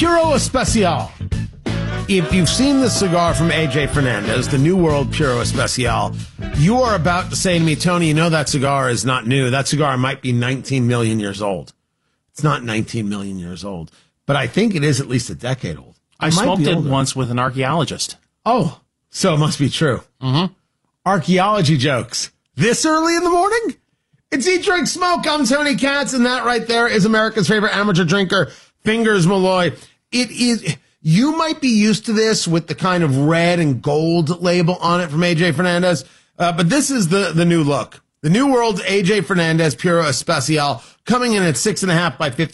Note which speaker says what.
Speaker 1: Puro Especial. If you've seen the cigar from AJ Fernandez, the New World Puro Especial, you are about to say to me, Tony, you know that cigar is not new. That cigar might be 19 million years old. It's not 19 million years old, but I think it is at least a decade old.
Speaker 2: I smoked it once with an archaeologist.
Speaker 1: Oh, so it must be true.
Speaker 2: Mm-hmm.
Speaker 1: Archaeology jokes. This early in the morning? It's Eat, Drink, Smoke. I'm Tony Katz, and that right there is America's favorite amateur drinker, Fingers Malloy. It is... You might be used to this with the kind of red and gold label on it from AJ Fernandez, but this is the new look. The New World AJ Fernandez Puro Especial coming in at 6.5 by 50.